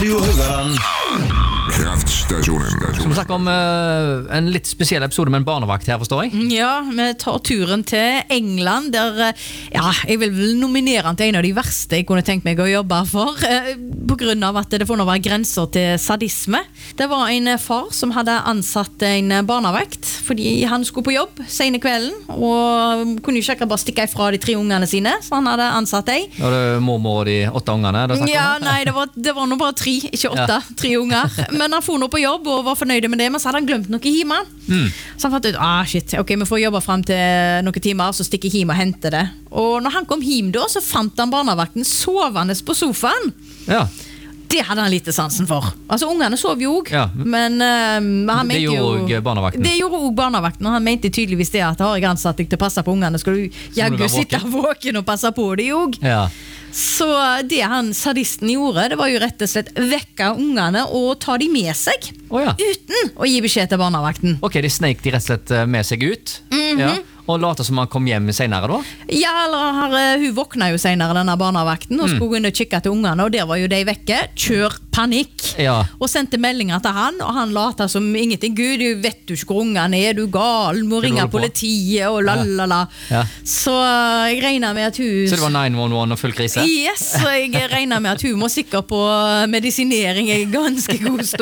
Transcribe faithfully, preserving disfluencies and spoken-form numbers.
Radio Rogaland. Kraftstasjonen. Så vi snakker om uh, en litt spesiell episode med en barnevakt her, forstår jeg. Ja, vi tar turen til England, der ja, jeg vil vel nominere han til en av de verste jeg kunne tenkt meg å jobbe for, uh, på grunn av at det får nå være grenser til sadisme. Det var en far som hadde ansatt en barnevakt, fordi han skulle på jobb sene kvelden, og kunne jo ikke bare stikke ifra de tre ungene sine, så han hadde ansatt ei. Var det mormor og de åtte ungene? Ja, nei, det var, det var nå bare tre, ikke åtte, ja. tre unger. Men han for nå på jobb og var fornøyd med det, men så hadde han glemt noe hjemme. Mm. Så han fant ut, ah shit, ok, vi får jobbe frem til noen timer, så stikker jeg hjem og henter det. Og når han kom hjem da, så fant han barnevakten sovende på sofaen. Ja. Det hadde han lite sansen for. Altså, ungene sov jo også, ja. men uh, han det mente jo... Det gjorde barnevakten. Det gjorde også barnevakten, og han mente tydeligvis det at har jeg ansatt deg til å passe på ungene, skal du jaggu sitte våken og passe på det jo. Ja. Så det han sadisten gjorde, det var jo rett og slett vekke ungene og ta de med seg, oh, ja. uten å gi beskjed til barnevakten. Ok, de sneik de rett og slett med seg ut, mm-hmm. ja. Og late som han kom hjem senere da? Ja, eller her, hun våkna jo senere, denne barnevakten, og skulle inn og kikke til ungene, og der var jo de vekke. Kjør panikk. Ja. Og sendte meldinger til han, og han lata som ingenting. Gud, du vet du ikke hvor ungene er, du gal, må ringe politiet, og lalala. Ja. Ja. Så jeg regner med at hun... Så det var nine one one og full krise? Yes, så jeg regner med at hun må sikkert på medisinering en ganske god stund.